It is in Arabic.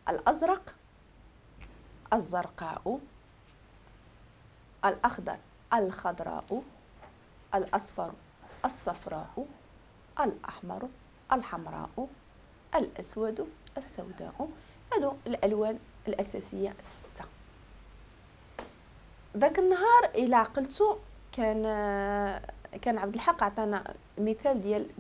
الأزرق، الزرقاء، الأخضر، الخضراء، الأصفر، الصفراء، الأحمر، الحمراء، الأسود، السوداء. هادو الألوان الأساسية الستة. ذاك النهار إلا عقلتو كان عبد الحق عطانا مثال